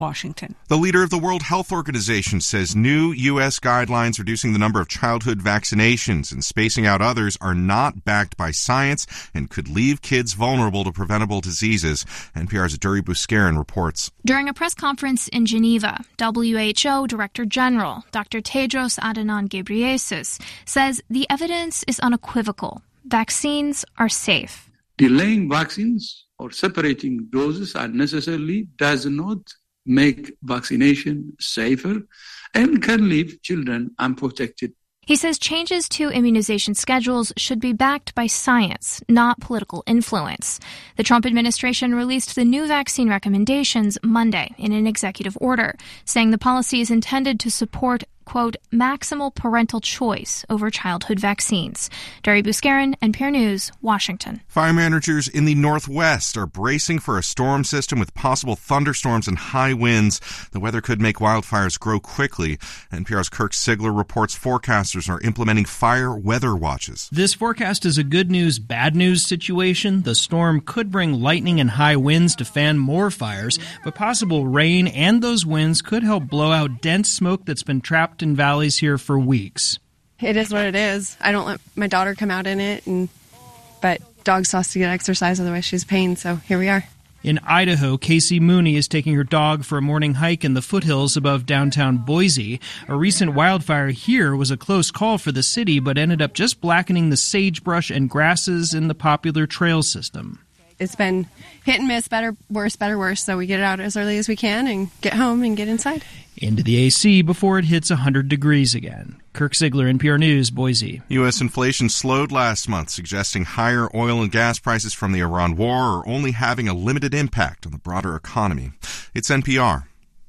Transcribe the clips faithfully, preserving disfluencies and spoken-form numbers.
Washington. The leader of the World Health Organization says new U S guidelines reducing the number of childhood vaccinations and spacing out others are not backed by science and could leave kids vulnerable to preventable diseases. N P R's Duri Buscarin reports. During a press conference in Geneva, W H O Director General Doctor Tedros Adhanom Ghebreyesus says the evidence is unequivocal. Vaccines are safe. Delaying vaccines or separating doses unnecessarily does not make vaccination safer and can leave children unprotected. He says changes to immunization schedules should be backed by science, not political influence. The Trump administration released the new vaccine recommendations Monday in an executive order, saying the policy is intended to support, quote, maximal parental choice over childhood vaccines. Duri Buscarin, N P R News, Washington. Fire managers in the Northwest are bracing for a storm system with possible thunderstorms and high winds. The weather could make wildfires grow quickly. N P R's Kirk Sigler reports forecasters are implementing fire weather watches. This forecast is a good news, bad news situation. The storm could bring lightning and high winds to fan more fires, but possible rain and those winds could help blow out dense smoke that's been trapped in valleys here for weeks. It is what it is. I don't let my daughter come out in it, and but dogs has to get exercise, otherwise she's pain, so here we are. In Idaho, Casey Mooney is taking her dog for a morning hike in the foothills above downtown Boise. A recent wildfire here was a close call for the city, but ended up just blackening the sagebrush and grasses in the popular trail system. It's been hit and miss, better, worse, better, worse, so we get it out as early as we can and get home and get inside. Into the A C before it hits one hundred degrees again. Kirk Sigler, N P R News, Boise. U S inflation slowed last month, suggesting higher oil and gas prices from the Iran war are only having a limited impact on the broader economy. It's N P R.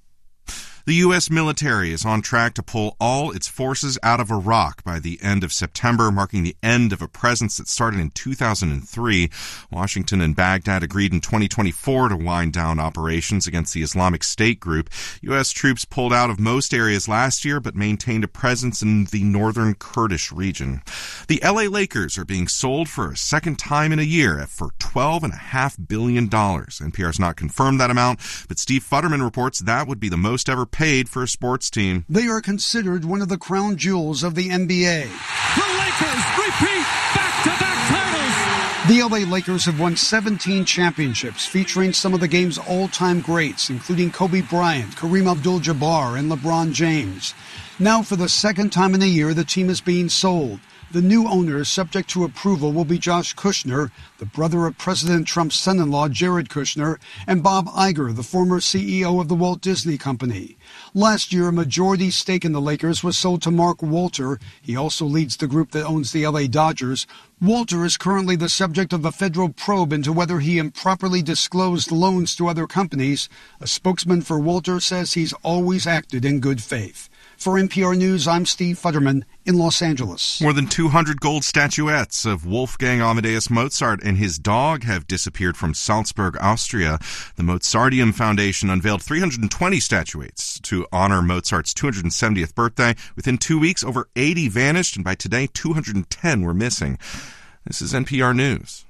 The U S military is on track to pull all its forces out of Iraq by the end of September, marking the end of a presence that started in two thousand three. Washington and Baghdad agreed in twenty twenty-four to wind down operations against the Islamic State group. U S troops pulled out of most areas last year, but maintained a presence in the northern Kurdish region. The L A Lakers are being sold for a second time in a year for twelve point five billion dollars. N P R has not confirmed that amount, but Steve Futterman reports that would be the most ever paid for a sports team. They are considered one of the crown jewels of the N B A. The Lakers repeat back-to-back titles. The L A Lakers have won seventeen championships, featuring some of the game's all-time greats, including Kobe Bryant, Kareem Abdul-Jabbar, and LeBron James. Now, for the second time in a year, the team is being sold. The new owner, subject to approval, will be Josh Kushner, the brother of President Trump's son-in-law, Jared Kushner, and Bob Iger, the former C E O of the Walt Disney Company. Last year, a majority stake in the Lakers was sold to Mark Walter. He also leads the group that owns the L A Dodgers. Walter is currently the subject of a federal probe into whether he improperly disclosed loans to other companies. A spokesman for Walter says he's always acted in good faith. For N P R News, I'm Steve Futterman in Los Angeles. More than two hundred gold statuettes of Wolfgang Amadeus Mozart and his dog have disappeared from Salzburg, Austria. The Mozarteum Foundation unveiled three hundred twenty statuettes to honor Mozart's two hundred seventieth birthday. Within two weeks, over eighty vanished, and by today, two hundred ten were missing. This is N P R News.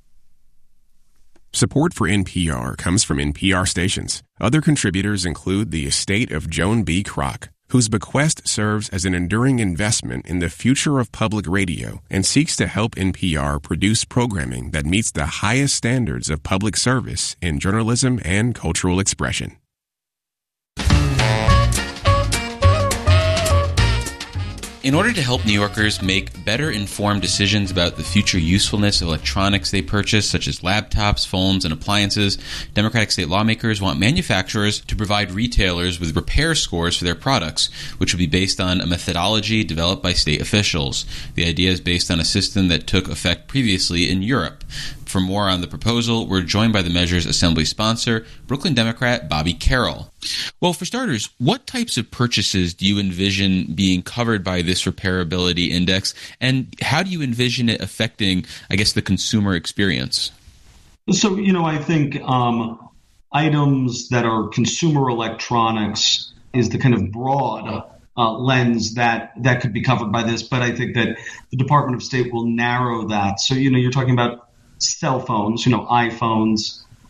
Support for N P R comes from N P R stations. Other contributors include the estate of Joan B. Kroc, whose bequest serves as an enduring investment in the future of public radio and seeks to help N P R produce programming that meets the highest standards of public service in journalism and cultural expression. In order to help New Yorkers make better informed decisions about the future usefulness of electronics they purchase, such as laptops, phones, and appliances, Democratic state lawmakers want manufacturers to provide retailers with repair scores for their products, which will be based on a methodology developed by state officials. The idea is based on a system that took effect previously in Europe. For more on the proposal, we're joined by the measure's assembly sponsor, Brooklyn Democrat Bobby Carroll. Well, for starters, what types of purchases do you envision being covered by this repairability index, and how do you envision it affecting, I guess, the consumer experience? So, you know, I think um, items that are consumer electronics is the kind of broad uh, lens that, that could be covered by this, but I think that the Department of State will narrow that. So, you know, you're talking about cell phones, you know, iPhones,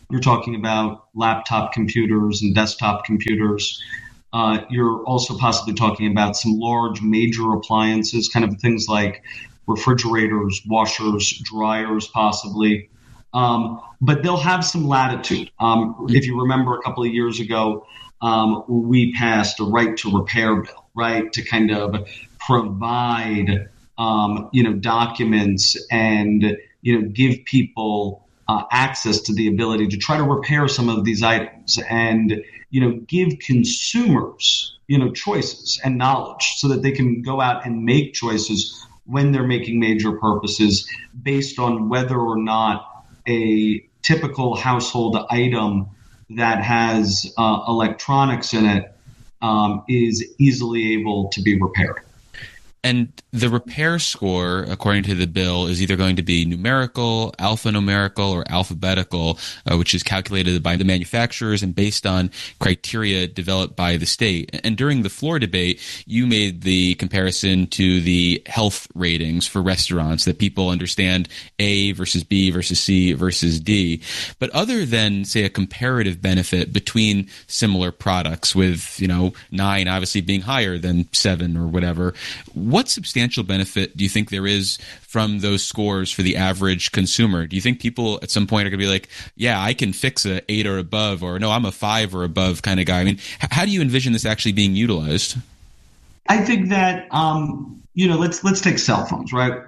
you're talking about laptop computers and desktop computers. Uh, you're also possibly talking about some large major appliances, kind of things like refrigerators, washers, dryers, possibly. Um, but they'll have some latitude. Um, if you remember a couple of years ago, um, we passed a right to repair bill, right, to kind of provide, um, you know, documents and, you know, give people uh, access to the ability to try to repair some of these items and, you know, give consumers, you know, choices and knowledge so that they can go out and make choices when they're making major purchases based on whether or not a typical household item that has uh, electronics in it um, is easily able to be repaired. And the repair score, according to the bill, is either going to be numerical, alphanumerical, or alphabetical, uh, which is calculated by the manufacturers and based on criteria developed by the state. And during the floor debate, you made the comparison to the health ratings for restaurants, that people understand A versus B versus C versus D. But other than, say, a comparative benefit between similar products, with, you know, nine obviously being higher than seven or whatever, what substantial benefit do you think there is from those scores for the average consumer? Do you think people at some point are going to be like, yeah, I can fix a eight or above, or no, I'm a five or above kind of guy? I mean, how do you envision this actually being utilized? I think that, um, you know, let's let's take cell phones, right?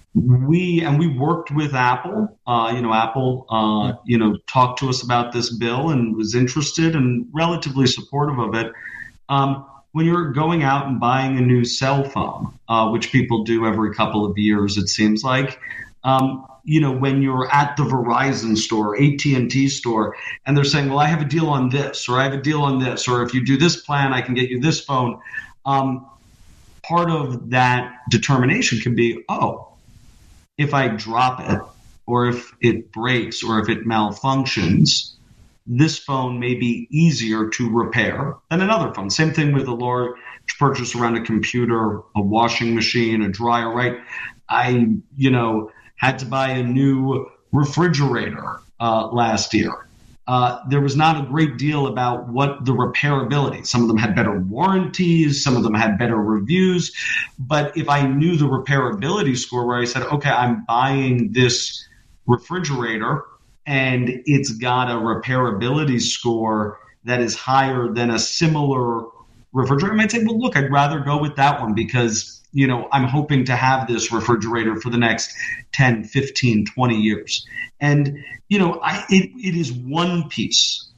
We and we worked with Apple. Uh, you know, Apple, uh, you know, talked to us about this bill and was interested and relatively supportive of it. Um, When you're going out and buying a new cell phone, uh, which people do every couple of years, it seems like, um, you know, when you're at the Verizon store, A T and T store, and they're saying, well, I have a deal on this, or I have a deal on this, or if you do this plan, I can get you this phone. Um, part of that determination can be, oh, if I drop it, or if it breaks, or if it malfunctions, this phone may be easier to repair than another phone. Same thing with a large purchase around a computer, a washing machine, a dryer, right? I, you know, had to buy a new refrigerator uh, last year. Uh, there was not a great deal about what the repairability. Some of them had better warranties. Some of them had better reviews. But if I knew the repairability score, where I said, okay, I'm buying this refrigerator and it's got a repairability score that is higher than a similar refrigerator, I might say, well, look, I'd rather go with that one because, you know, I'm hoping to have this refrigerator for the next ten, fifteen, twenty years. And, you know, I, it, it is one piece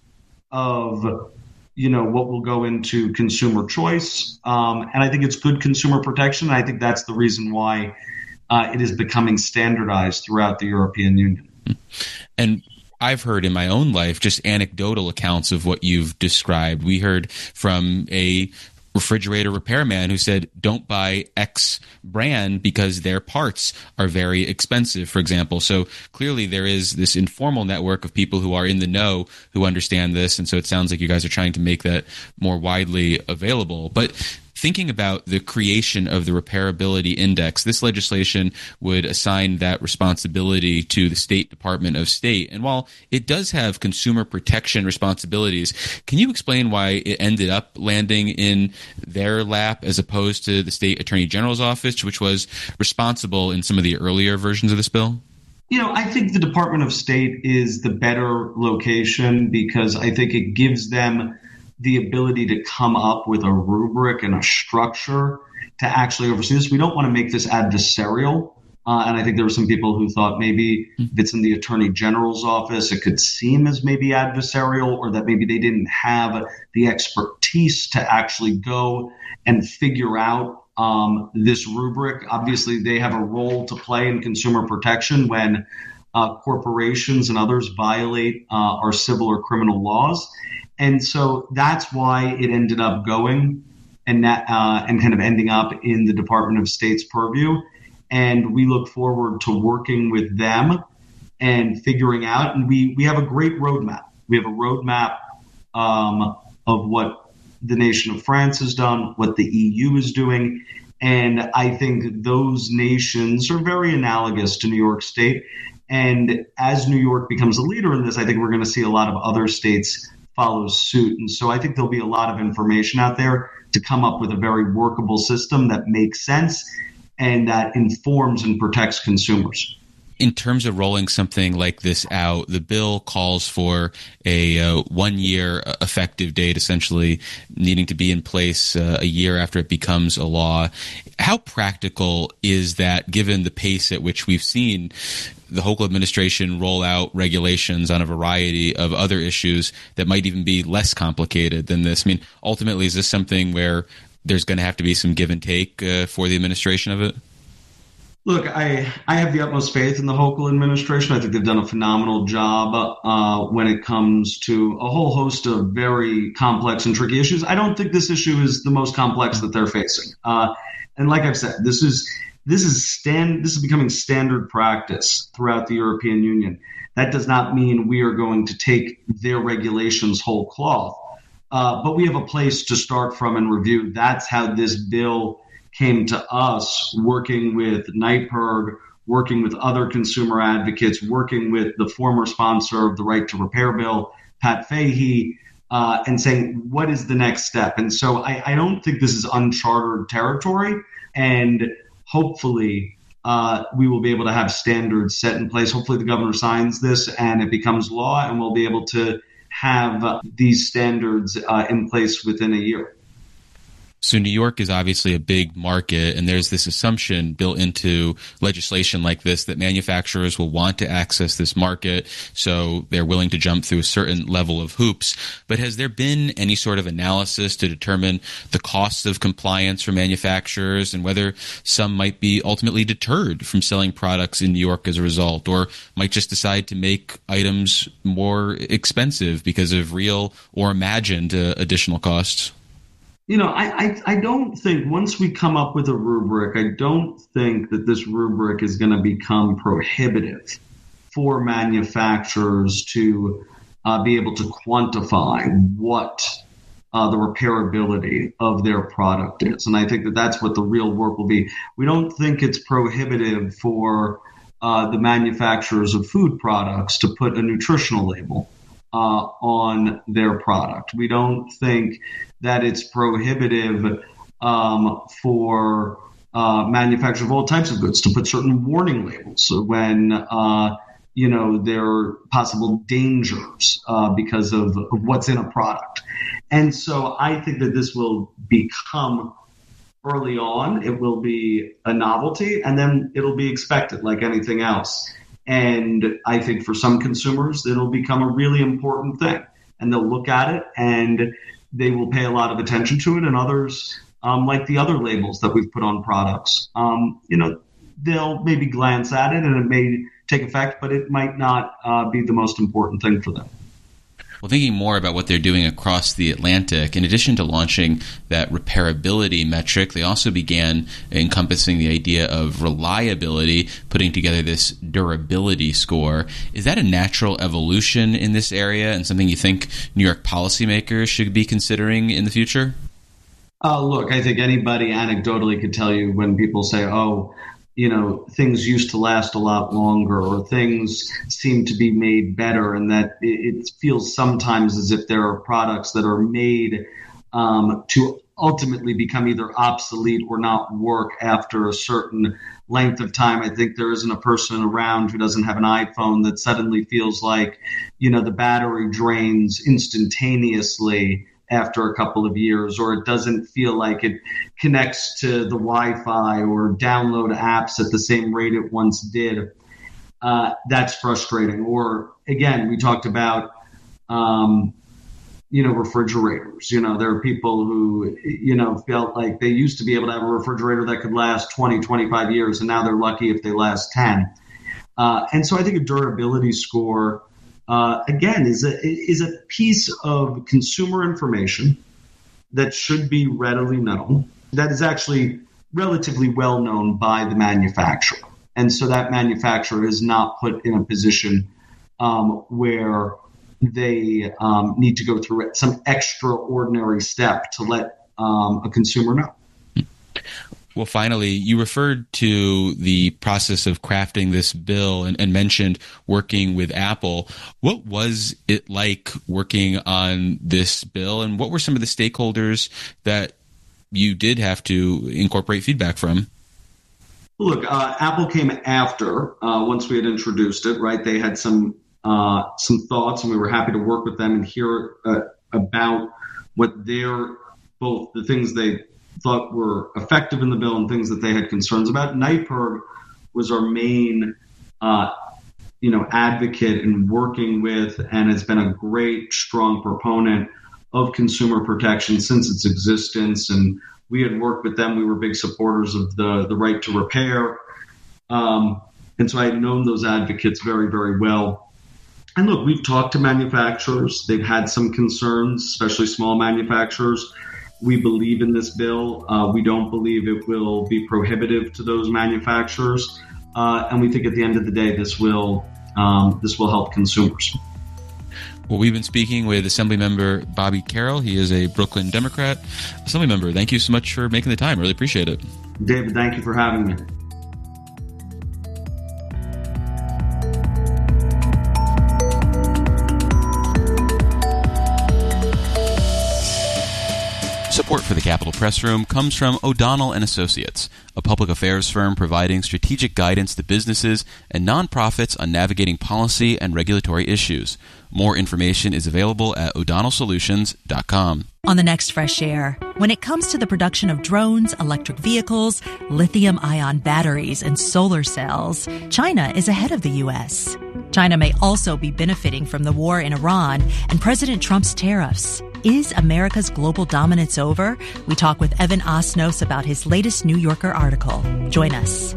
of, you know, what will go into consumer choice. Um, and I think it's good consumer protection. I think that's the reason why uh, it is becoming standardized throughout the European Union. And I've heard in my own life just anecdotal accounts of what you've described. We heard from a refrigerator repairman who said, don't buy X brand because their parts are very expensive, for example. So clearly there is this informal network of people who are in the know who understand this. And so it sounds like you guys are trying to make that more widely available. But thinking about the creation of the repairability index, this legislation would assign that responsibility to the State Department of State. And while it does have consumer protection responsibilities, can you explain why it ended up landing in their lap as opposed to the State Attorney General's office, which was responsible in some of the earlier versions of this bill? You know, I think the Department of State is the better location because I think it gives them the ability to come up with a rubric and a structure to actually oversee this. We don't want to make this adversarial. Uh, and I think there were some people who thought maybe if it's in the Attorney General's office, it could seem as maybe adversarial, or that maybe they didn't have the expertise to actually go and figure out um, this rubric. Obviously, they have a role to play in consumer protection when uh, corporations and others violate uh, our civil or criminal laws. And so that's why it ended up going and that, uh, and kind of ending up in the Department of State's purview. And we look forward to working with them and figuring out. And we, we have a great roadmap. We have a roadmap um, of what the nation of France has done, what the E U is doing. And I think those nations are very analogous to New York State. And as New York becomes a leader in this, I think we're going to see a lot of other states follow suit. And so I think there'll be a lot of information out there to come up with a very workable system that makes sense and that informs and protects consumers. In terms of rolling something like this out, the bill calls for a uh, one-year effective date, essentially needing to be in place uh, a year after it becomes a law. How practical is that, given the pace at which we've seen the Hochul administration roll out regulations on a variety of other issues that might even be less complicated than this? I mean, ultimately, is this something where there's going to have to be some give and take uh, for the administration of it? Look, I, I have the utmost faith in the Hochul administration. I think they've done a phenomenal job uh, when it comes to a whole host of very complex and tricky issues. I don't think this issue is the most complex that they're facing. Uh, and like I've said, this is this is stand this is becoming standard practice throughout the European Union. That does not mean we are going to take their regulations whole cloth, uh, but we have a place to start from and review. That's how this bill came to us, working with NYPIRG, working with other consumer advocates, working with the former sponsor of the Right to Repair bill, Pat Fahey, uh, and saying, what is the next step? And so I, I don't think this is uncharted territory. And hopefully uh, we will be able to have standards set in place. Hopefully the governor signs this and it becomes law, and we'll be able to have uh, these standards uh, in place within a year. So New York is obviously a big market, and there's this assumption built into legislation like this that manufacturers will want to access this market, so they're willing to jump through a certain level of hoops. But has there been any sort of analysis to determine the costs of compliance for manufacturers and whether some might be ultimately deterred from selling products in New York as a result, or might just decide to make items more expensive because of real or imagined uh, additional costs? You know, I, I, I don't think once we come up with a rubric, I don't think that this rubric is going to become prohibitive for manufacturers to uh, be able to quantify what uh, the repairability of their product is. And I think that that's what the real work will be. We don't think it's prohibitive for uh, the manufacturers of food products to put a nutritional label uh, on their product. We don't think that it's prohibitive um, for uh, manufacturers of all types of goods to put certain warning labels so when, uh, you know, there are possible dangers uh, because of, of what's in a product. And so I think that this will become, early on, it will be a novelty, and then it'll be expected like anything else. And I think for some consumers, it'll become a really important thing, and they'll look at it and they will pay a lot of attention to it. And others, um, like the other labels that we've put on products, um, you know, they'll maybe glance at it and it may take effect, but it might not uh, be the most important thing for them. Well, thinking more about what they're doing across the Atlantic, in addition to launching that repairability metric, they also began encompassing the idea of reliability, putting together this durability score. Is that a natural evolution in this area and something you think New York policymakers should be considering in the future? Uh, look, I think anybody anecdotally could tell you when people say, oh, you know, things used to last a lot longer, or things seem to be made better, and that it, it feels sometimes as if there are products that are made um, to ultimately become either obsolete or not work after a certain length of time. I think there isn't a person around who doesn't have an iPhone that suddenly feels like, you know, the battery drains instantaneously after a couple of years, or it doesn't feel like it connects to the Wi-Fi or download apps at the same rate it once did. Uh, that's frustrating. Or again, we talked about, um, you know, refrigerators. You know, there are people who, you know, felt like they used to be able to have a refrigerator that could last twenty, twenty-five years, and now they're lucky if they last ten. Uh, and so I think a durability score Uh, again, is a is a piece of consumer information that should be readily known, that is actually relatively well known by the manufacturer. And so that manufacturer is not put in a position um, where they um, need to go through some extraordinary step to let um, a consumer know. Well, finally, you referred to the process of crafting this bill and, and mentioned working with Apple. What was it like working on this bill, and what were some of the stakeholders that you did have to incorporate feedback from? Look, uh, Apple came after, uh, once we had introduced it, right? They had some uh, some thoughts, and we were happy to work with them and hear uh, about what their, both the things they thought were effective in the bill and things that they had concerns about. NYPIRG was our main, uh, you know, advocate in working with, and has been a great, strong proponent of consumer protection since its existence. And we had worked with them. We were big supporters of the, the right to repair. Um, and so I had known those advocates very, very well. And look, we've talked to manufacturers. They've had some concerns, especially small manufacturers. We believe in this bill. Uh, we don't believe it will be prohibitive to those manufacturers. Uh, and we think at the end of the day, this will um, this will help consumers. Well, we've been speaking with Assemblymember Bobby Carroll. He is a Brooklyn Democrat. Assemblymember, thank you so much for making the time. Really appreciate it. David, thank you for having me. Support for the Capitol Press Room comes from O'Donnell and Associates, a public affairs firm providing strategic guidance to businesses and nonprofits on navigating policy and regulatory issues. More information is available at o'donnell solutions dot com. On the next Fresh Air, when it comes to the production of drones, electric vehicles, lithium-ion batteries, and solar cells, China is ahead of the U S. China may also be benefiting from the war in Iran and President Trump's tariffs. Is America's global dominance over? We talk with Evan Osnos about his latest New Yorker article. Join us.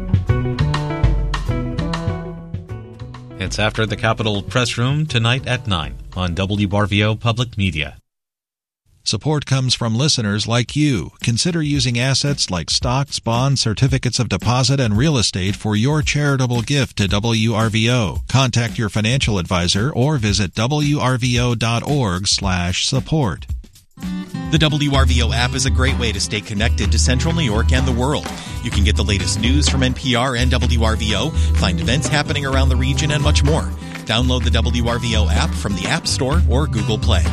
It's After the Capitol Press Room tonight at nine on W R V O Public Media. Support comes from listeners like you. Consider using assets like stocks, bonds, certificates of deposit, and real estate for your charitable gift to W R V O. Contact your financial advisor or visit W R V O dot org slash support. The W R V O app is a great way to stay connected to Central New York and the world. You can get the latest news from N P R and W R V O, find events happening around the region, and much more. Download the W R V O app from the App Store or Google Play.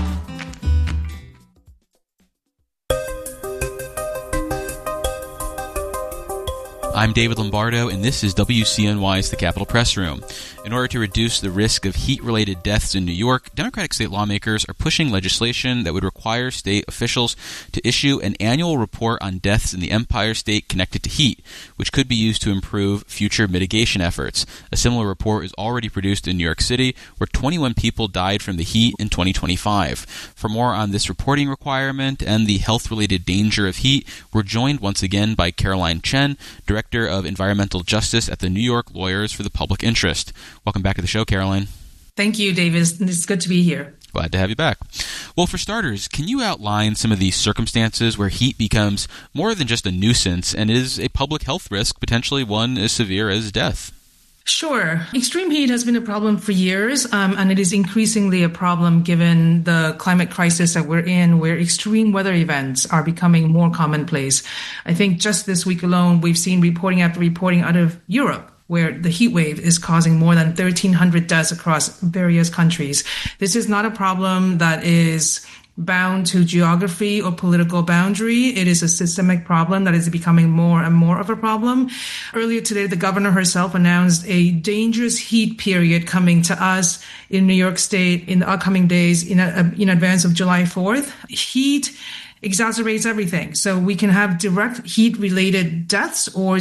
I'm David Lombardo, and this is W C N Y's The Capitol Press Room. In order to reduce the risk of heat-related deaths in New York, Democratic state lawmakers are pushing legislation that would require state officials to issue an annual report on deaths in the Empire State connected to heat, which could be used to improve future mitigation efforts. A similar report is already produced in New York City, where twenty-one people died from the heat in twenty twenty-five. For more on this reporting requirement and the health-related danger of heat, we're joined once again by Caroline Chen, Director of Environmental Justice at the New York Lawyers for the Public Interest. Welcome back to the show, Caroline. Thank you, David. It's good to be here. Glad to have you back. Well, for starters, can you outline some of the circumstances where heat becomes more than just a nuisance and is a public health risk, potentially one as severe as death? Sure. Extreme heat has been a problem for years, um, and it is increasingly a problem given the climate crisis that we're in, where extreme weather events are becoming more commonplace. I think just this week alone, we've seen reporting after reporting out of Europe, where the heat wave is causing more than thirteen hundred deaths across various countries. This is not a problem that is bound to geography or political boundary. It is a systemic problem that is becoming more and more of a problem. Earlier today, the governor herself announced a dangerous heat period coming to us in New York State in the upcoming days in, a, in advance of July fourth. Heat exacerbates everything. So we can have direct heat-related deaths or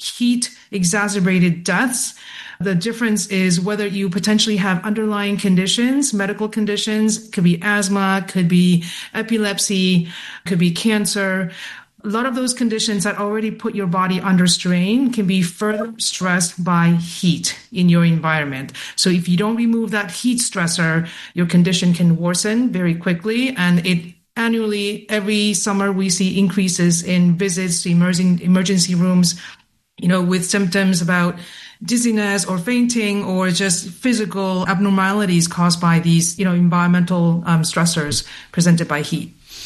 heat-exacerbated deaths. The difference is whether you potentially have underlying conditions, medical conditions, could be asthma, could be epilepsy, could be cancer. A lot of those conditions that already put your body under strain can be further stressed by heat in your environment. So if you don't remove that heat stressor, your condition can worsen very quickly. And it annually, every summer, we see increases in visits to emergency rooms, you know, with symptoms about dizziness or fainting or just physical abnormalities caused by these, you know, environmental um, stressors presented by heat.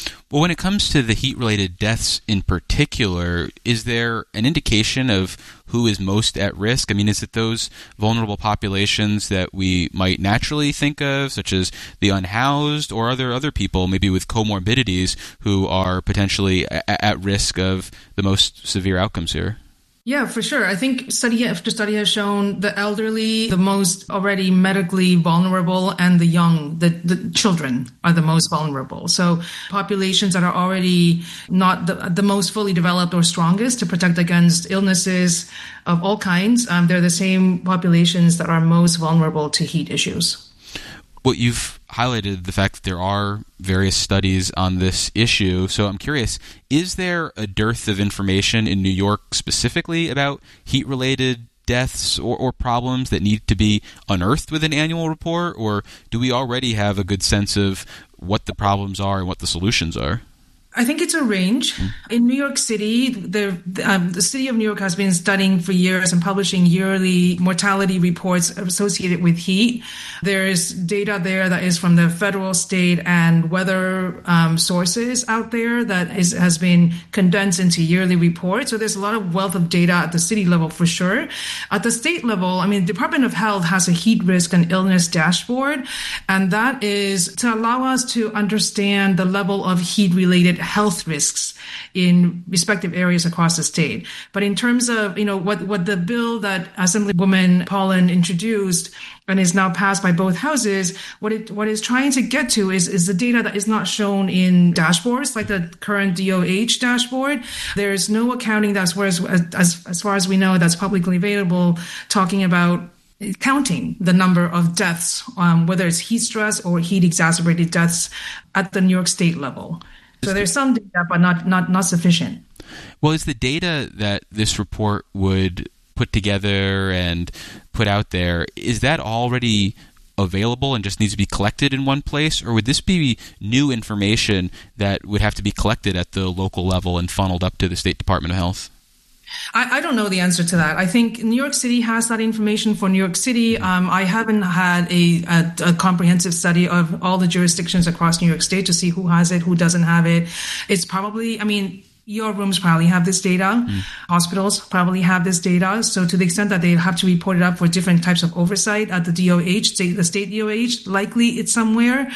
Well, when it comes to the heat-related deaths in particular, is there an indication of who is most at risk? I mean, is it those vulnerable populations that we might naturally think of, such as the unhoused, or are there other people, maybe with comorbidities, who are potentially a- at risk of the most severe outcomes here? Yeah, for sure. I think study after study has shown the elderly, the most already medically vulnerable, and the young, the, the children are the most vulnerable. So populations that are already not the, the most fully developed or strongest to protect against illnesses of all kinds, um, they're the same populations that are most vulnerable to heat issues. Well, you've highlighted the fact that there are various studies on this issue. So I'm curious, is there a dearth of information in New York specifically about heat-related deaths or, or problems that need to be unearthed with an annual report? Or do we already have a good sense of what the problems are and what the solutions are? I think it's a range. In New York City, the um, the city of New York has been studying for years and publishing yearly mortality reports associated with heat. There's data there that is from the federal, state, and weather um, sources out there that is, has been condensed into yearly reports. So there's a lot of wealth of data at the city level for sure. At the state level, I mean, the Department of Health has a heat risk and illness dashboard, and that is to allow us to understand the level of heat-related health risks in respective areas across the state. But in terms of, you know, what, what the bill that Assemblywoman Pollen introduced and is now passed by both houses, what it what it's trying to get to is, is the data that is not shown in dashboards like the current D O H dashboard. There's no accounting that's where, as, as, as far as we know, that's publicly available, talking about counting the number of deaths, um, whether it's heat stress or heat exacerbated deaths at the New York State level. So there's some data, but not, not, not sufficient. Well, is the data that this report would put together and put out there, is that already available and just needs to be collected in one place? Or would this be new information that would have to be collected at the local level and funneled up to the State Department of Health? I, I don't know the answer to that. I think New York City has that information for New York City. Um, I haven't had a, a, a comprehensive study of all the jurisdictions across New York State to see who has it, who doesn't have it. It's probably, I mean, your rooms probably have this data. Mm. Hospitals probably have this data. So to the extent that they have to report it up for different types of oversight at the D O H, state, the state D O H, likely it's somewhere.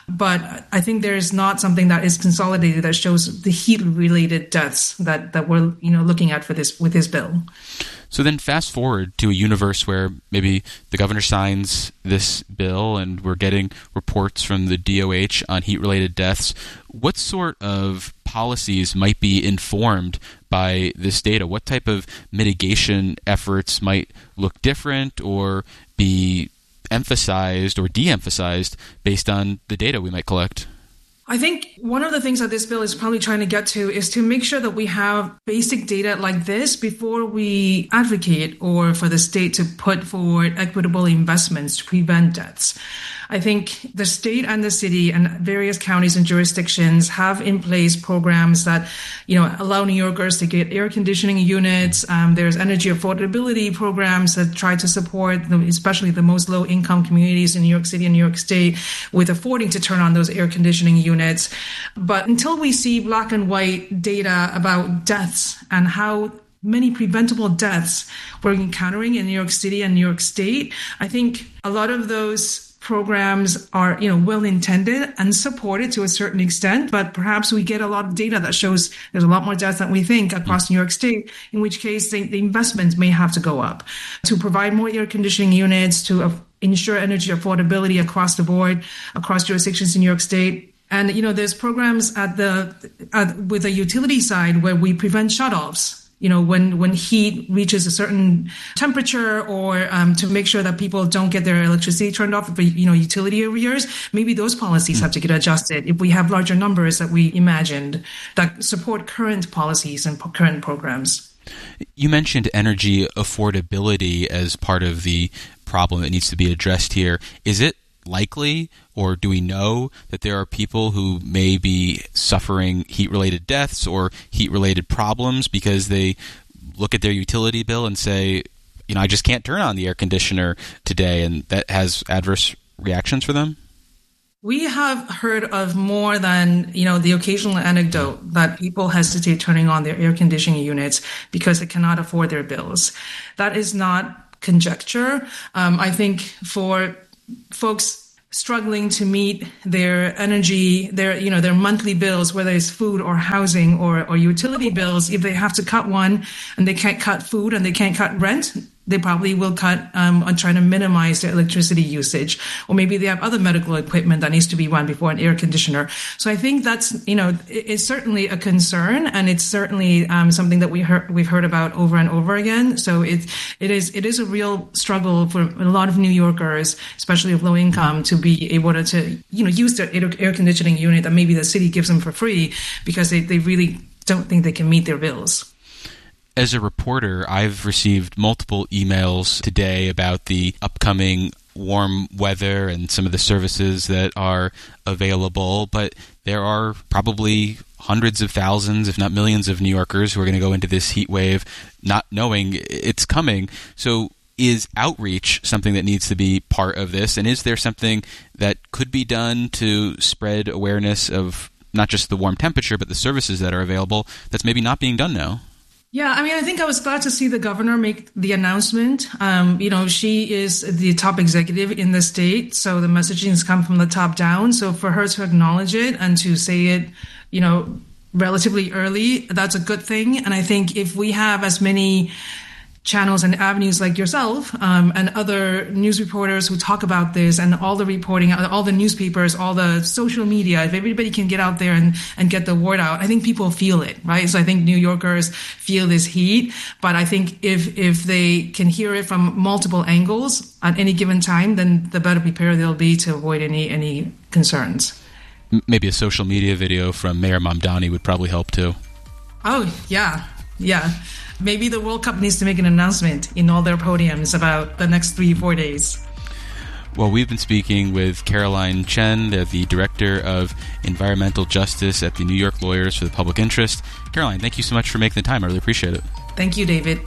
But I think there is not something that is consolidated that shows the heat-related deaths that, that we're, you know, looking at for this with this bill. So then fast forward to a universe where maybe the governor signs this bill and we're getting reports from the D O H on heat-related deaths. What sort of policies might be informed by this data? What type of mitigation efforts might look different or be emphasized or de-emphasized based on the data we might collect? I think one of the things that this bill is probably trying to get to is to make sure that we have basic data like this before we advocate or for the state to put forward equitable investments to prevent deaths. I think the state and the city and various counties and jurisdictions have in place programs that, you know, allow New Yorkers to get air conditioning units. Um, there's energy affordability programs that try to support, the, especially the most low-income communities in New York City and New York State, with affording to turn on those air conditioning units. But until we see black and white data about deaths and how many preventable deaths we're encountering in New York City and New York State, I think a lot of those programs are, you know, well-intended and supported to a certain extent, but perhaps we get a lot of data that shows there's a lot more deaths than we think across New York State, in which case the, the investments may have to go up to provide more air conditioning units, to uh, ensure energy affordability across the board, across jurisdictions in New York State. And, you know, there's programs at the at, with the utility side where we prevent shutoffs. You know, when, when heat reaches a certain temperature, or um, to make sure that people don't get their electricity turned off for, you know, utility arrears, maybe those policies have to get adjusted if we have larger numbers that we imagined that support current policies and current programs. You mentioned energy affordability as part of the problem that needs to be addressed here. Is it likely, or do we know that there are people who may be suffering heat-related deaths or heat-related problems because they look at their utility bill and say, you know, I just can't turn on the air conditioner today, and that has adverse reactions for them? We have heard of more than, you know, the occasional anecdote that people hesitate turning on their air conditioning units because they cannot afford their bills. That is not conjecture. Um, I think for folks struggling to meet their energy, their, you know, their monthly bills, whether it's food or housing or, or utility bills, if they have to cut one and they can't cut food and they can't cut rent, they probably will cut um, on trying to minimize their electricity usage. Or maybe they have other medical equipment that needs to be run before an air conditioner. So I think that's, you know, it's certainly a concern, and it's certainly um, something that we heard, we've heard about over and over again. So it, it is it is a real struggle for a lot of New Yorkers, especially of low income, to be able to, to you know, use their air conditioning unit that maybe the city gives them for free because they, they really don't think they can meet their bills. As a reporter, I've received multiple emails today about the upcoming warm weather and some of the services that are available, but there are probably hundreds of thousands, if not millions, of New Yorkers who are going to go into this heat wave not knowing it's coming. So is outreach something that needs to be part of this? And is there something that could be done to spread awareness of not just the warm temperature, but the services that are available that's maybe not being done now? Yeah, I mean, I think I was glad to see the governor make the announcement. Um, you know, she is the top executive in the state, so the messaging has come from the top down. So for her to acknowledge it and to say it, you know, relatively early, that's a good thing. And I think if we have as many channels and avenues like yourself um, and other news reporters who talk about this, and all the reporting, all the newspapers, all the social media, if everybody can get out there and, and get the word out, I think people feel it, right? So I think New Yorkers feel this heat, but I think if if they can hear it from multiple angles at any given time, then the better prepared they'll be to avoid any any concerns. Maybe a social media video from Mayor Mamdani would probably help too. Oh, yeah, yeah. Maybe the World Cup needs to make an announcement in all their podiums about the next three, four days. Well, we've been speaking with Caroline Chen, the Director of Environmental Justice at the New York Lawyers for the Public Interest. Caroline, thank you so much for making the time. I really appreciate it. Thank you, David.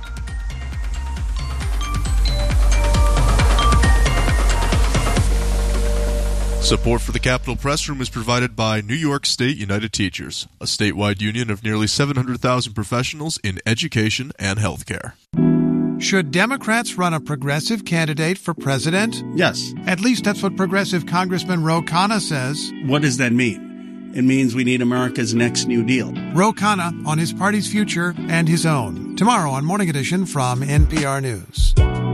Support for the Capitol Press Room is provided by New York State United Teachers, a statewide union of nearly seven hundred thousand professionals in education and healthcare. Should Democrats run a progressive candidate for president? Yes. At least that's what progressive Congressman Ro Khanna says. What does that mean? It means we need America's next New Deal. Ro Khanna on his party's future and his own. Tomorrow on Morning Edition from N P R News.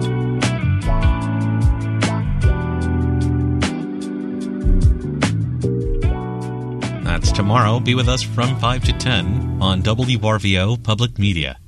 That's tomorrow. Be with us from five to ten on W R V O Public Media.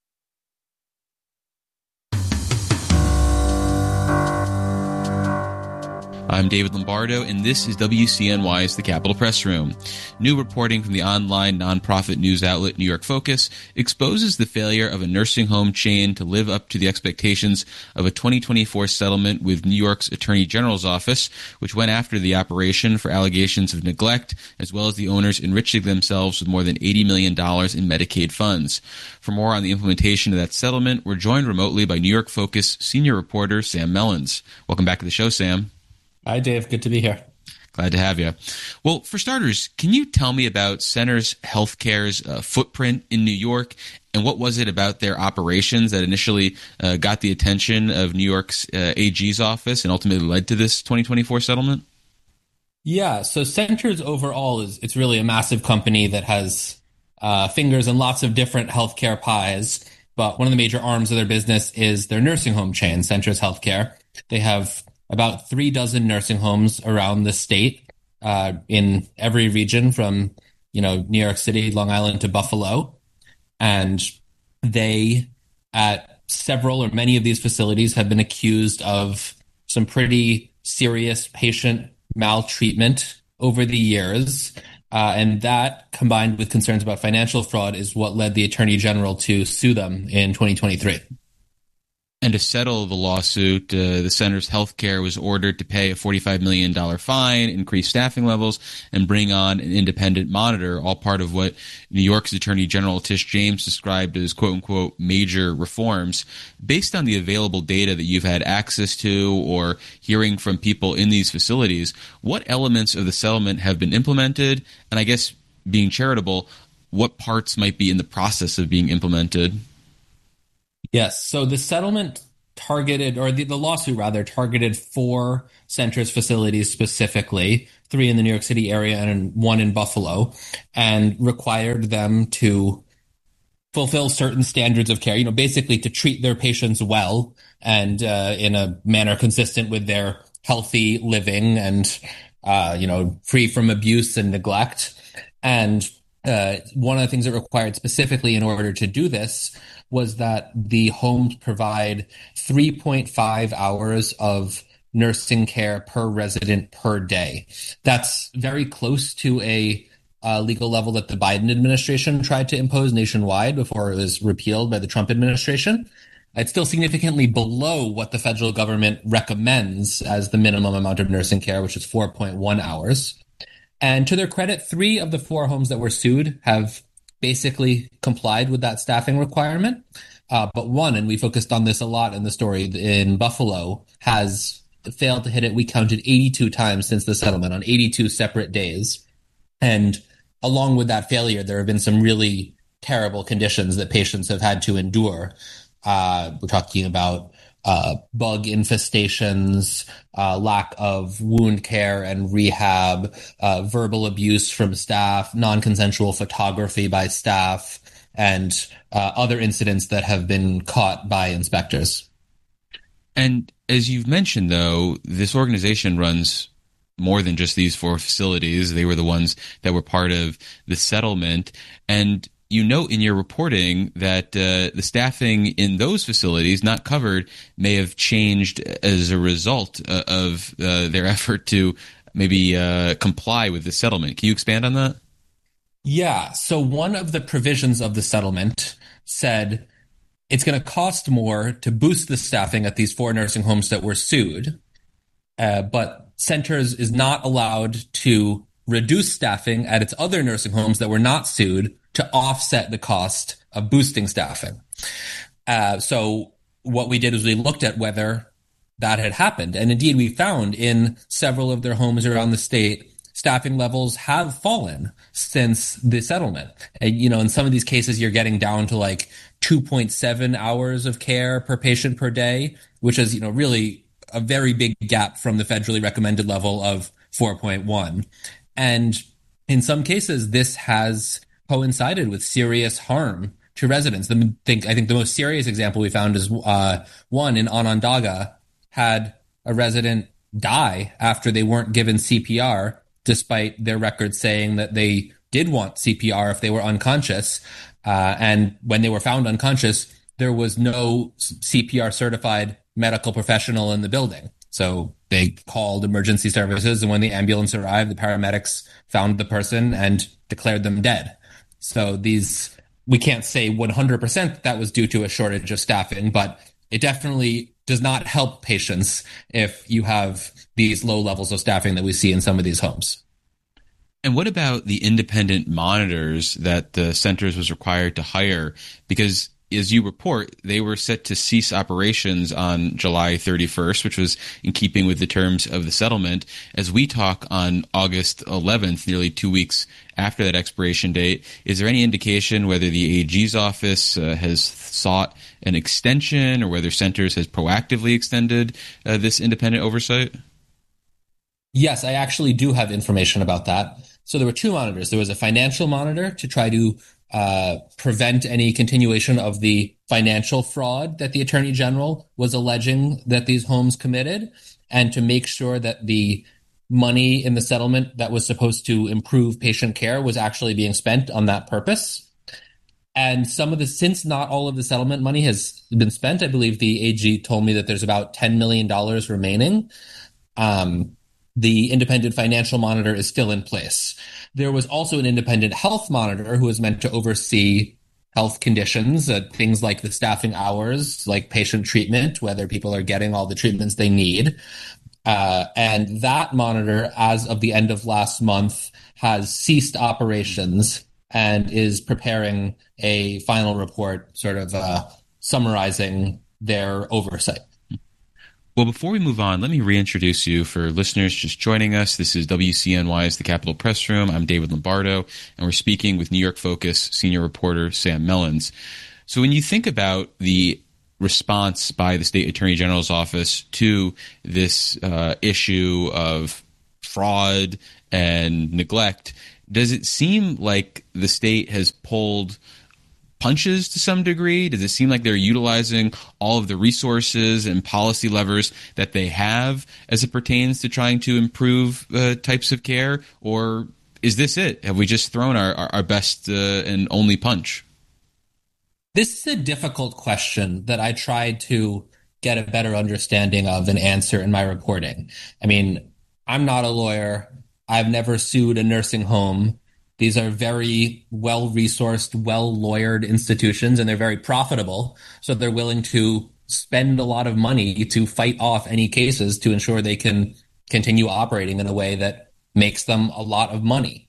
I'm David Lombardo, and this is W C N Y's The Capitol Press Room. New reporting from the online nonprofit news outlet New York Focus exposes the failure of a nursing home chain to live up to the expectations of a twenty twenty-four settlement with New York's Attorney General's office, which went after the operation for allegations of neglect, as well as the owners enriching themselves with more than eighty million dollars in Medicaid funds. For more on the implementation of that settlement, we're joined remotely by New York Focus senior reporter Sam Mellins. Welcome back to the show, Sam. Hi, Dave. Good to be here. Glad to have you. Well, for starters, can you tell me about Centers Healthcare's uh, footprint in New York, and what was it about their operations that initially uh, got the attention of New York's uh, A G's office and ultimately led to this twenty twenty-four settlement? Yeah, so Centers overall is it's really a massive company that has uh, fingers in lots of different healthcare pies, but one of the major arms of their business is their nursing home chain, Centers Healthcare. They have about three dozen nursing homes around the state uh, in every region from, you know, New York City, Long Island to Buffalo. And they, at several or many of these facilities, have been accused of some pretty serious patient maltreatment over the years. Uh, and that, combined with concerns about financial fraud, is what led the Attorney General to sue them in twenty twenty-three. And to settle the lawsuit, uh, the center's healthcare was ordered to pay a forty-five million dollars fine, increase staffing levels, and bring on an independent monitor, all part of what New York's Attorney General Tish James described as quote-unquote major reforms. Based on the available data that you've had access to or hearing from people in these facilities, what elements of the settlement have been implemented? And I guess, being charitable, what parts might be in the process of being implemented? Yes. So the settlement targeted, or the, the lawsuit rather, targeted four centers facilities specifically, three in the New York City area and one in Buffalo, and required them to fulfill certain standards of care, you know, basically to treat their patients well and uh, in a manner consistent with their healthy living and, uh, you know, free from abuse and neglect. And uh, one of the things it required specifically in order to do this was that the homes provide three point five hours of nursing care per resident per day. That's very close to a uh, legal level that the Biden administration tried to impose nationwide before it was repealed by the Trump administration. It's still significantly below what the federal government recommends as the minimum amount of nursing care, which is four point one hours. And to their credit, three of the four homes that were sued have basically complied with that staffing requirement. Uh, but one, and we focused on this a lot in the story, in Buffalo, has failed to hit it. We counted eighty-two times since the settlement on eighty-two separate days. And along with that failure, there have been some really terrible conditions that patients have had to endure. Uh, we're talking about uh, bug infestations, uh, lack of wound care and rehab, uh, verbal abuse from staff, non-consensual photography by staff, and uh, other incidents that have been caught by inspectors. And as you've mentioned, though, this organization runs more than just these four facilities. They were the ones that were part of the settlement. And you note in your reporting that uh, the staffing in those facilities not covered may have changed as a result uh, of uh, their effort to maybe uh, comply with the settlement. Can you expand on that? Yeah. So one of the provisions of the settlement said it's going to cost more to boost the staffing at these four nursing homes that were sued, uh, but Centers is not allowed to reduce staffing at its other nursing homes that were not sued to offset the cost of boosting staffing. Uh, so what we did is we looked at whether that had happened. And indeed, we found in several of their homes around the state, staffing levels have fallen since the settlement. And, you know, in some of these cases, you're getting down to like two point seven hours of care per patient per day, which is, you know, really a very big gap from the federally recommended level of four point one. And in some cases, this has coincided with serious harm to residents. The, think, I think the most serious example we found is uh, one in Onondaga had a resident die after they weren't given C P R, despite their records saying that they did want C P R if they were unconscious. Uh, and when they were found unconscious, there was no C P R certified medical professional in the building. So they called emergency services, and when the ambulance arrived, the paramedics found the person and declared them dead. So these, we can't say one hundred percent that was due to a shortage of staffing, but it definitely does not help patients if you have these low levels of staffing that we see in some of these homes. And what about the independent monitors that the Centers was required to hire? Because as you report, they were set to cease operations on July thirty-first, which was in keeping with the terms of the settlement. As we talk on August eleventh, nearly two weeks after that expiration date, is there any indication whether the A G's office uh, has sought an extension or whether Centers has proactively extended uh, this independent oversight? Yes, I actually do have information about that. So there were two monitors. There was a financial monitor to try to uh, prevent any continuation of the financial fraud that the Attorney General was alleging that these homes committed, and to make sure that the money in the settlement that was supposed to improve patient care was actually being spent on that purpose. And some of the, since not all of the settlement money has been spent, I believe the A G told me that there's about ten million dollars remaining. Um, the independent financial monitor is still in place. There was also an independent health monitor who was meant to oversee health conditions, uh, things like the staffing hours, like patient treatment, whether people are getting all the treatments they need. Uh, and that monitor, as of the end of last month, has ceased operations and is preparing a final report sort of uh, summarizing their oversight. Well, before we move on, let me reintroduce you for listeners just joining us. This is W C N Y's The Capitol Press Room. I'm David Lombardo, and we're speaking with New York Focus senior reporter Sam Mellins. So when you think about the response by the State Attorney General's office to this uh, issue of fraud and neglect, does it seem like the state has pulled punches to some degree? Does it seem like they're utilizing all of the resources and policy levers that they have as it pertains to trying to improve uh, types of care? Or is this it? Have we just thrown our, our, our best uh, and only punch? This is a difficult question that I tried to get a better understanding of and answer in my reporting. I mean, I'm not a lawyer. I've never sued a nursing home. These are very well-resourced, well-lawyered institutions, and they're very profitable. So they're willing to spend a lot of money to fight off any cases to ensure they can continue operating in a way that makes them a lot of money.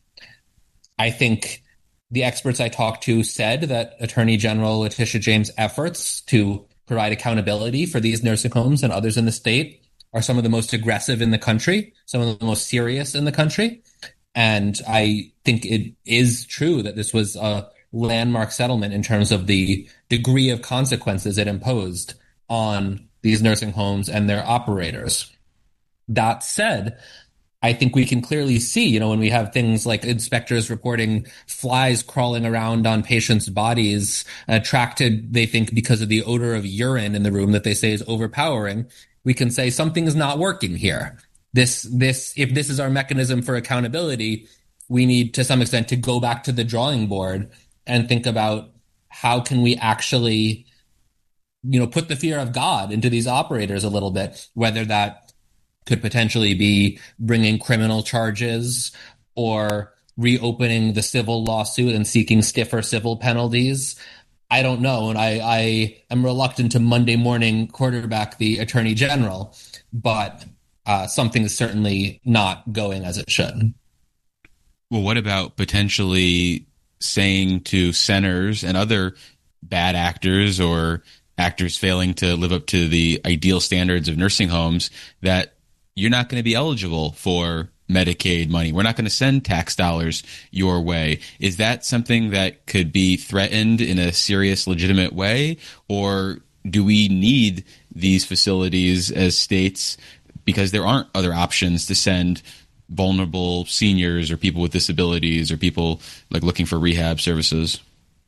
I think the experts I talked to said that Attorney General Letitia James' efforts to provide accountability for these nursing homes and others in the state are some of the most aggressive in the country, some of the most serious in the country. And I think it is true that this was a landmark settlement in terms of the degree of consequences it imposed on these nursing homes and their operators. That said, I think we can clearly see, you know, when we have things like inspectors reporting flies crawling around on patients' bodies, attracted, they think, because of the odor of urine in the room that they say is overpowering, we can say something is not working here. This, this, if this is our mechanism for accountability, we need to some extent to go back to the drawing board and think about how can we actually, you know, put the fear of God into these operators a little bit, whether that could potentially be bringing criminal charges or reopening the civil lawsuit and seeking stiffer civil penalties. I don't know. And I, I am reluctant to Monday morning quarterback the Attorney General, but Uh, something is certainly not going as it should. Well, what about potentially saying to centers and other bad actors or actors failing to live up to the ideal standards of nursing homes that you're not going to be eligible for Medicaid money? We're not going to send tax dollars your way. Is that something that could be threatened in a serious, legitimate way? Or do we need these facilities as states because there aren't other options to send vulnerable seniors or people with disabilities or people like looking for rehab services?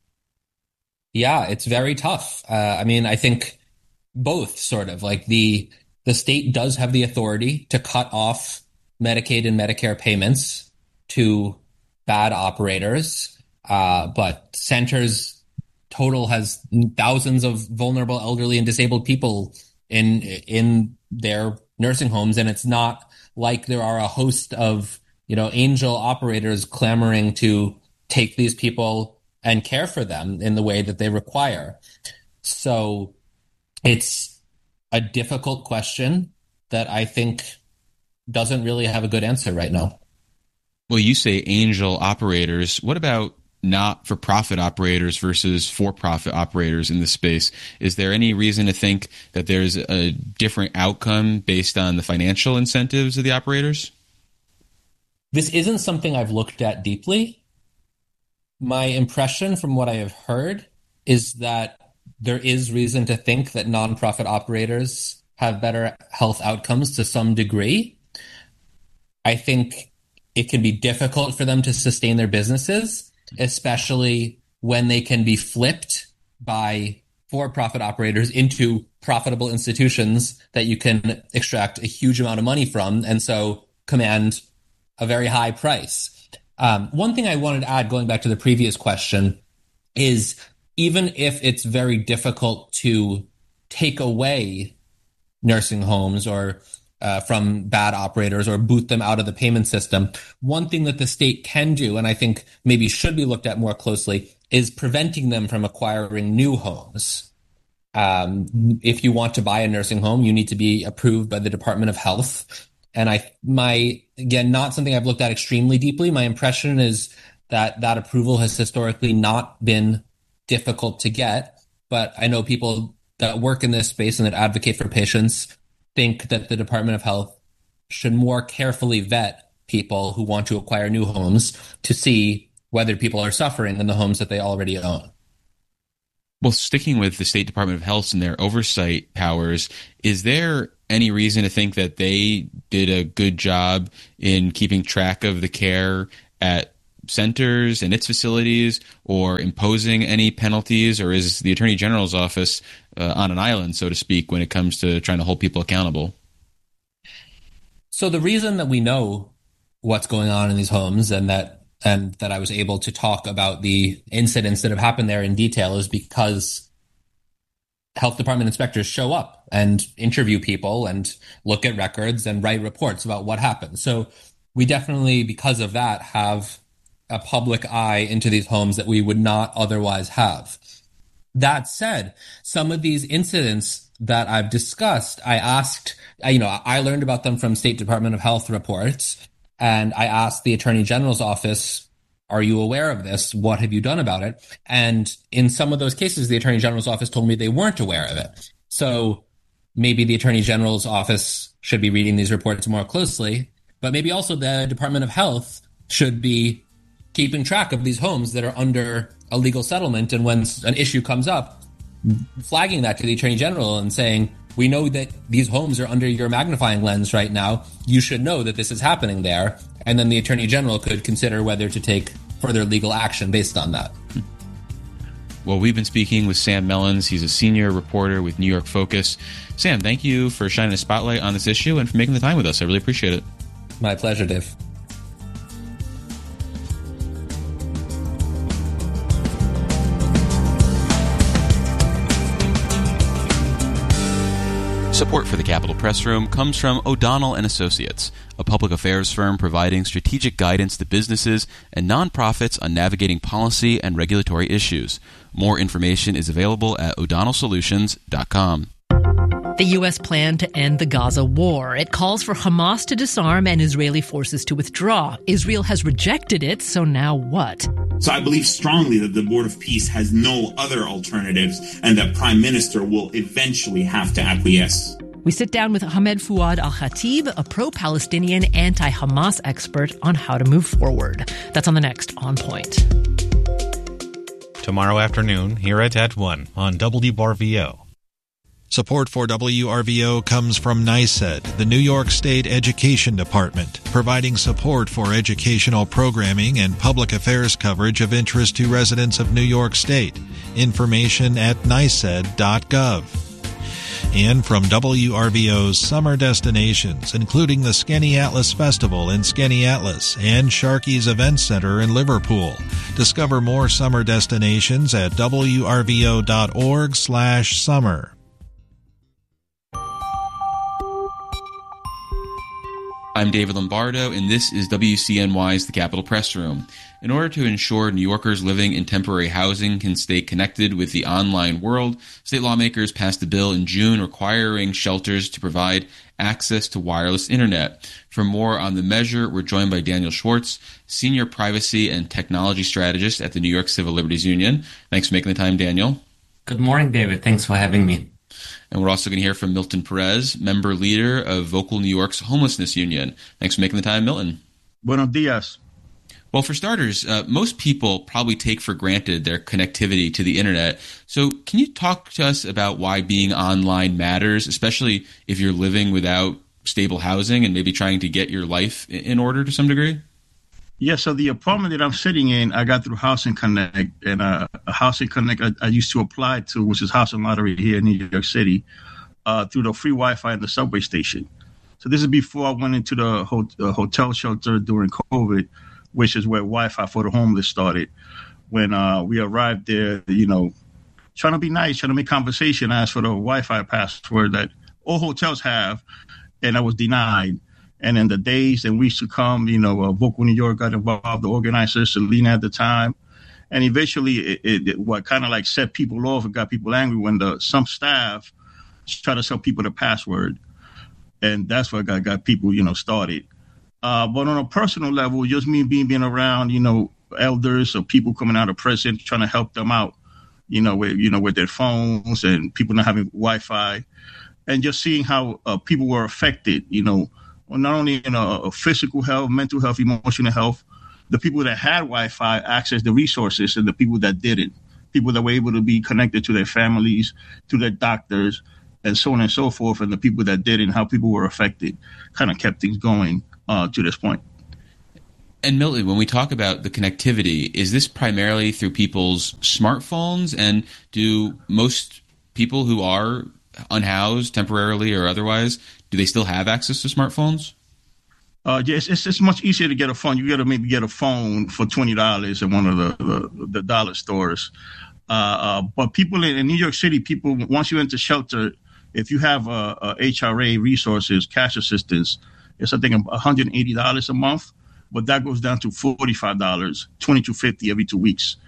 Yeah, it's very tough. Uh, I mean, I think both sort of like the the state does have the authority to cut off Medicaid and Medicare payments to bad operators, uh, but centers total has thousands of vulnerable elderly and disabled people in in their nursing homes, and it's not like there are a host of, you know, angel operators clamoring to take these people and care for them in the way that they require. So it's a difficult question that I think doesn't really have a good answer right now. Well, you say angel operators. What about not-for-profit operators versus for-profit operators in this space? Is there any reason to think that there's a different outcome based on the financial incentives of the operators? This isn't something I've looked at deeply. My impression from what I have heard is that there is reason to think that nonprofit operators have better health outcomes to some degree. I think it can be difficult for them to sustain their businesses, especially when they can be flipped by for-profit operators into profitable institutions that you can extract a huge amount of money from and so command a very high price. Um, one thing I wanted to add, going back to the previous question, is even if it's very difficult to take away nursing homes or uh, from bad operators or boot them out of the payment system. One thing that the state can do, and I think maybe should be looked at more closely, is preventing them from acquiring new homes. Um, if you want to buy a nursing home, you need to be approved by the Department of Health. And I, my, again, not something I've looked at extremely deeply. My impression is that that approval has historically not been difficult to get. But I know people that work in this space and that advocate for patients think that the Department of Health should more carefully vet people who want to acquire new homes to see whether people are suffering in the homes that they already own. Well, sticking with the State Department of Health and their oversight powers, is there any reason to think that they did a good job in keeping track of the care at centers and its facilities, or imposing any penalties, or is the Attorney General's office uh, on an island, so to speak, when it comes to trying to hold people accountable? So the reason that we know what's going on in these homes and that and that I was able to talk about the incidents that have happened there in detail is because health department inspectors show up and interview people and look at records and write reports about what happened. So we definitely, because of that, have a public eye into these homes that we would not otherwise have. That said, some of these incidents that I've discussed, I asked, you know, I learned about them from State Department of Health reports, and I asked the Attorney General's office, are you aware of this? What have you done about it? And in some of those cases, the Attorney General's office told me they weren't aware of it. So maybe the Attorney General's office should be reading these reports more closely, but maybe also the Department of Health should be keeping track of these homes that are under a legal settlement. And when an issue comes up, flagging that to the Attorney General and saying, we know that these homes are under your magnifying lens right now. You should know that this is happening there. And then the Attorney General could consider whether to take further legal action based on that. Well, we've been speaking with Sam Mellins. He's a senior reporter with New York Focus. Sam, thank you for shining a spotlight on this issue and for making the time with us. I really appreciate it. My pleasure, Dave. Support for the Capitol Press Room comes from O'Donnell and Associates, a public affairs firm providing strategic guidance to businesses and nonprofits on navigating policy and regulatory issues. More information is available at o'donnell solutions dot com. The U S plan to end the Gaza war. It calls for Hamas to disarm and Israeli forces to withdraw. Israel has rejected it, so now what? So I believe strongly that the Board of Peace has no other alternatives and that Prime Minister will eventually have to acquiesce. We sit down with Ahmed Fouad Al-Khatib, a pro-Palestinian anti-Hamas expert, on how to move forward. That's on the next On Point. Tomorrow afternoon, here at At one on W R V O. Support for W R V O comes from NYSED, the New York State Education Department, providing support for educational programming and public affairs coverage of interest to residents of New York State. Information at nysed dot gov. And from W R V O's summer destinations, including the Skaneatlas Festival in Skaneatlas and Sharkey's Event Center in Liverpool. Discover more summer destinations at w r v o dot org slash summer. I'm David Lombardo, and this is W C N Y's The Capitol Press Room. In order to ensure New Yorkers living in temporary housing can stay connected with the online world, state lawmakers passed a bill in June requiring shelters to provide access to wireless internet. For more on the measure, we're joined by Daniel Schwartz, Senior Privacy and Technology Strategist at the New York Civil Liberties Union. Thanks for making the time, Daniel. Good morning, David. Thanks for having me. And we're also going to hear from Milton Perez, member leader of Vocal New York's Homelessness Union. Thanks for making the time, Milton. Buenos dias. Well, for starters, uh, most people probably take for granted their connectivity to the internet. So can you talk to us about why being online matters, especially if you're living without stable housing and maybe trying to get your life in order to some degree? Yeah, so the apartment that I'm sitting in, I got through Housing Connect, and uh, Housing Connect I, I used to apply to, which is Housing Lottery here in New York City, uh, through the free Wi-Fi in the subway station. So this is before I went into the ho- uh, hotel shelter during COVID, which is where Wi-Fi for the homeless started. When uh, we arrived there, you know, trying to be nice, trying to make conversation, I asked for the Wi-Fi password that all hotels have. and I was denied. And in the days and weeks to come, you know, uh, Vocal New York got involved, the organizer, Selena at the time. And eventually it, it, it what kind of like set people off and got people angry when the some staff try to tell people the password. And that's what got, got people, you know, started. Uh, but on a personal level, just me being, being around, you know, elders or people coming out of prison, trying to help them out, you know, with, you know, with their phones and people not having Wi-Fi, and just seeing how uh, people were affected, you know, not only in a physical health, mental health, emotional health. The people that had Wi-Fi accessed the resources, and the people that didn't, people that were able to be connected to their families, to their doctors, and so on and so forth, and the people that didn't, how people were affected, kind of kept things going uh, to this point. And Milton, when we talk about the connectivity, is this primarily through people's smartphones? And do most people who are unhoused temporarily or otherwise, do they still have access to smartphones? Uh, yes, it's it's much easier to get a phone. You got to maybe get a phone for twenty dollars at one of the, the, the dollar stores. Uh, uh, but people in, in New York City, people, once you enter shelter, if you have a, a H R A resources, cash assistance, it's I think one hundred eighty dollars a month, but that goes down to forty-five dollars, twenty-two fifty every two weeks.